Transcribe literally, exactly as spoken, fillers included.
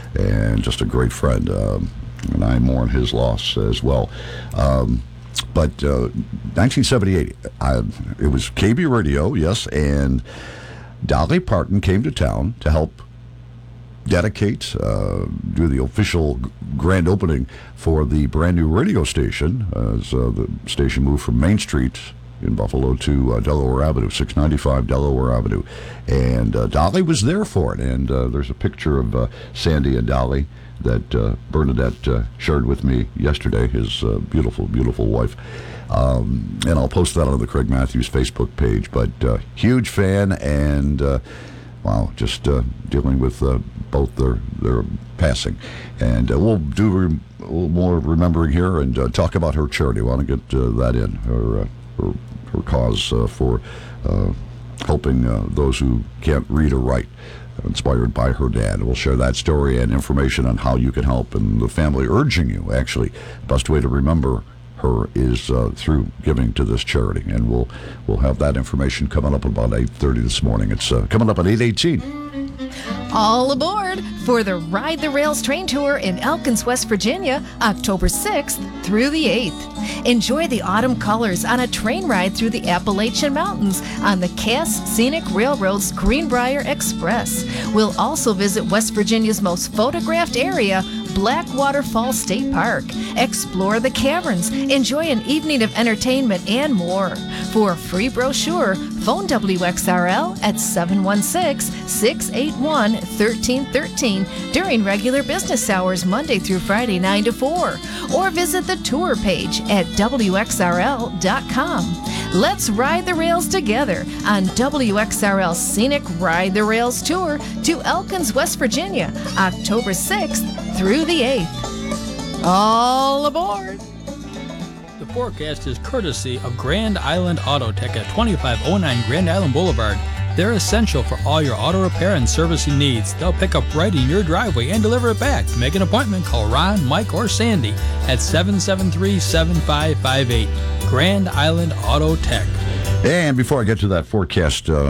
and just a great friend. Um, and I mourn his loss as well. Um, but uh, nineteen seventy-eight, I, it was K B Radio, yes, and Dolly Parton came to town to help dedicate, uh, do the official grand opening for the brand new radio station as uh, the station moved from Main Street in Buffalo to uh, Delaware Avenue, six ninety-five Delaware Avenue. And uh, Dolly was there for it. And uh, there's a picture of uh, Sandy and Dolly that uh, Bernadette uh, shared with me yesterday, his uh, beautiful, beautiful wife. Um, and I'll post that on the Craig Matthews Facebook page. But uh, huge fan, and uh, wow, just uh, dealing with uh, both their their passing. And uh, we'll do re- a little more remembering here and uh, talk about her charity. I want to get uh, that in, her, uh, her, her cause uh, for uh, helping uh, those who can't read or write, inspired by her dad. We'll share that story and information on how you can help, and the family urging you, actually, the best way to remember her is uh, through giving to this charity. And we'll we'll have that information coming up about eight thirty this morning. It's uh, coming up at eight eighteen. All aboard for the Ride the Rails train tour in Elkins, West Virginia, October sixth through the eighth. Enjoy the autumn colors on a train ride through the Appalachian Mountains on the Cass Scenic Railroad's Greenbrier Express. We'll also visit West Virginia's most photographed area, Blackwater Falls State Park. Explore the caverns, enjoy an evening of entertainment, and more. For a free brochure, phone W X R L at seven one six, six eight one, one three one three during regular business hours Monday through Friday nine to four, or visit the tour page at W X R L dot com. Let's ride the rails together on W X R L's Scenic Ride the Rails Tour to Elkins, West Virginia, October sixth through the eighth. All aboard! The forecast is courtesy of Grand Island Auto Tech at twenty-five oh nine Grand Island Boulevard. They're essential for all your auto repair and servicing needs. They'll pick up right in your driveway and deliver it back. To make an appointment, call Ron, Mike, or Sandy at seven seven three, seven five five eight. Grand Island Auto Tech. And before I get to that forecast, uh,